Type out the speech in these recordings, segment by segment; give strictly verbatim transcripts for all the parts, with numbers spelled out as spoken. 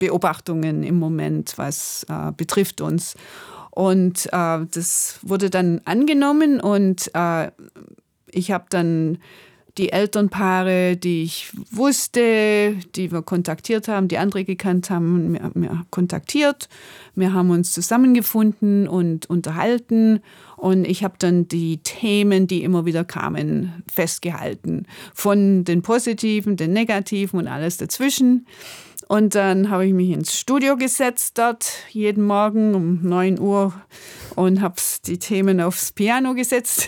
Beobachtungen im Moment, was äh, betrifft uns. Und äh, das wurde dann angenommen und äh, ich habe dann die Elternpaare, die ich wusste, die wir kontaktiert haben, die andere gekannt haben, wir, wir kontaktiert. Wir haben uns zusammengefunden und unterhalten. Und ich habe dann die Themen, die immer wieder kamen, festgehalten. Von den positiven, den negativen und alles dazwischen. Und dann habe ich mich ins Studio gesetzt dort jeden Morgen um neun Uhr und habe die Themen aufs Piano gesetzt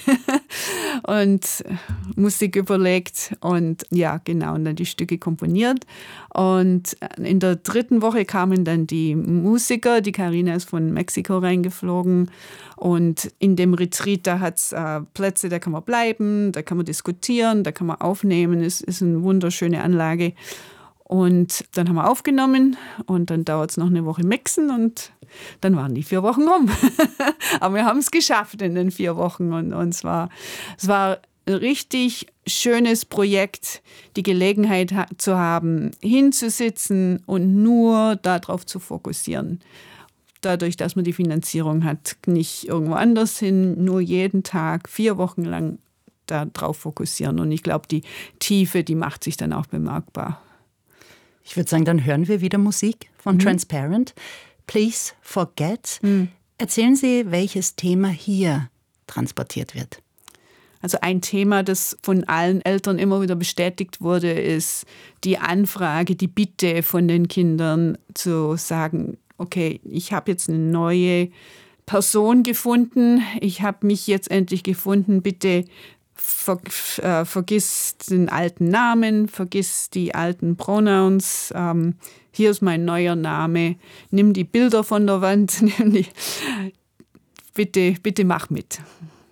und Musik überlegt und ja, genau, und dann die Stücke komponiert. Und in der dritten Woche kamen dann die Musiker, die Carina ist von Mexiko reingeflogen und in dem Retreat, da hat es äh, Plätze, da kann man bleiben, da kann man diskutieren, da kann man aufnehmen, es ist eine wunderschöne Anlage. Und dann haben wir aufgenommen und dann dauert es noch eine Woche mixen und dann waren die vier Wochen rum. Aber wir haben es geschafft in den vier Wochen und, und es war, es war ein richtig schönes Projekt, die Gelegenheit ha- zu haben, hinzusitzen und nur darauf zu fokussieren. Dadurch, dass man die Finanzierung hat, nicht irgendwo anders hin, nur jeden Tag, vier Wochen lang darauf fokussieren. Und ich glaube, die Tiefe, die macht sich dann auch bemerkbar. Ich würde sagen, dann hören wir wieder Musik von mhm. Transparent. Please Forget. Mhm. Erzählen Sie, welches Thema hier transportiert wird. Also ein Thema, das von allen Eltern immer wieder bestätigt wurde, ist die Anfrage, die Bitte von den Kindern zu sagen, okay, ich habe jetzt eine neue Person gefunden, ich habe mich jetzt endlich gefunden, bitte Ver, äh, vergiss den alten Namen, vergiss die alten Pronouns. Ähm, hier ist mein neuer Name. Nimm die Bilder von der Wand. Nimm die, bitte, bitte mach mit.